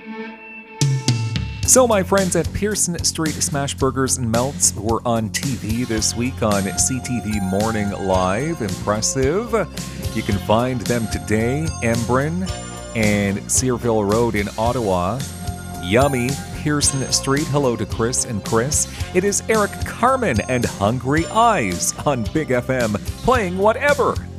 So my friends at Pearson Street Smash Burgers and Melts were on TV this week on CTV Morning Live. Impressive. You can find them today, Embrun and Searville Road in Ottawa. Yummy, Pearson Street. Hello to Chris and Chris. It is Eric Carmen and Hungry Eyes on Big FM, playing whatever.